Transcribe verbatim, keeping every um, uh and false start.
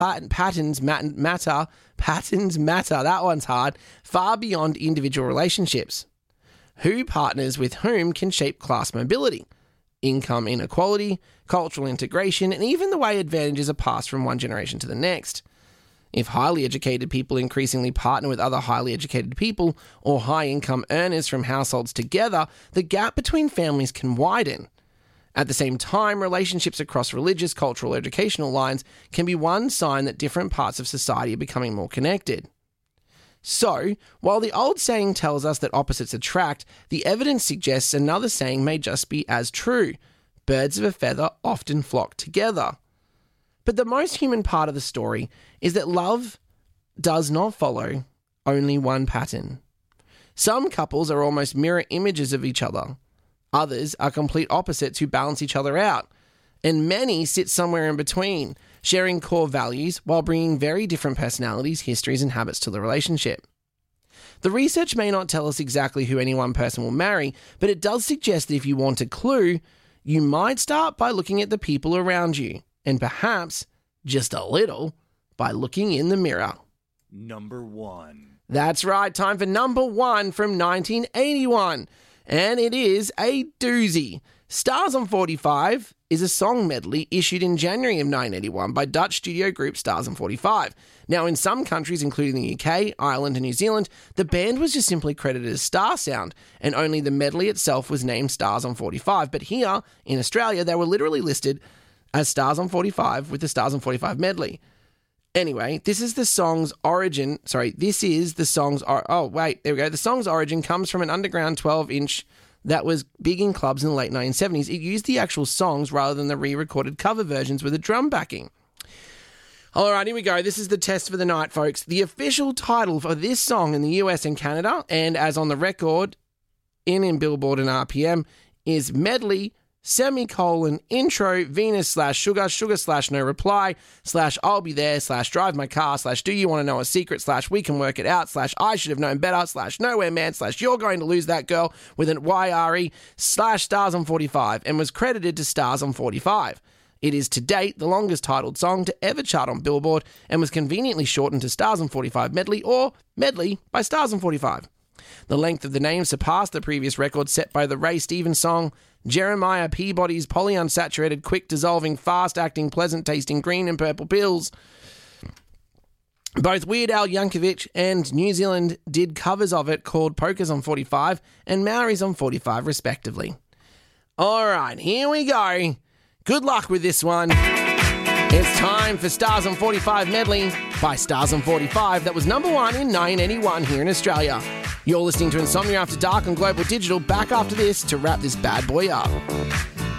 pat- patterns mat- matter, patterns matter, that one's hard, far beyond individual relationships. Who partners with whom can shape class mobility, income inequality, cultural integration, and even the way advantages are passed from one generation to the next. If highly educated people increasingly partner with other highly educated people or high-income earners from households together, the gap between families can widen. At the same time, relationships across religious, cultural, or educational lines can be one sign that different parts of society are becoming more connected. So, while the old saying tells us that opposites attract, the evidence suggests another saying may just be as true. Birds of a feather often flock together. But the most human part of the story is that love does not follow only one pattern. Some couples are almost mirror images of each other. Others are complete opposites who balance each other out. And many sit somewhere in between, sharing core values while bringing very different personalities, histories, and habits to the relationship. The research may not tell us exactly who any one person will marry, but it does suggest that if you want a clue, you might start by looking at the people around you, and perhaps, just a little, by looking in the mirror. Number one. That's right, time for number one from nineteen eighty-one. And it is a doozy. Stars on forty-five is a song medley issued in January of nineteen eighty-one by Dutch studio group Stars on forty-five. Now, in some countries, including the U K, Ireland, and New Zealand, the band was just simply credited as Star Sound, and only the medley itself was named Stars on forty-five. But here, in Australia, they were literally listed as Stars on forty-five with the Stars on forty-five medley. Anyway, this is the song's origin. Sorry, this is the song's... Or- oh, wait, there we go. The song's origin comes from an underground twelve-inch that was big in clubs in the late nineteen seventies. It used the actual songs rather than the re-recorded cover versions with a drum backing. All right, here we go. This is the test for the night, folks. The official title for this song in the U S and Canada, and as on the record in, in Billboard and R P M, is Medley... semicolon intro Venus slash sugar sugar slash no reply slash I'll be there slash drive my car slash do you want to know a secret slash we can work it out slash I should have known better slash nowhere man slash you're going to lose that girl with an Y R E slash Stars on forty-five, and was credited to Stars on forty-five. It is to date the longest titled song to ever chart on Billboard, and was conveniently shortened to Stars on forty-five Medley or Medley by Stars on forty-five. The length of the name surpassed the previous record set by the Ray Stevens song Jeremiah Peabody's polyunsaturated, quick-dissolving, fast-acting, pleasant-tasting green and purple pills. Both Weird Al Yankovic and New Zealand did covers of it called Polkas on forty-five and Maoris on forty-five, respectively. All right, here we go. Good luck with this one. It's time for Stars on forty-five Medley by Stars on forty-five. That was number one in nineteen eighty-one here in Australia. You're listening to Insomnia After Dark on Global Digital. Back after this to wrap this bad boy up.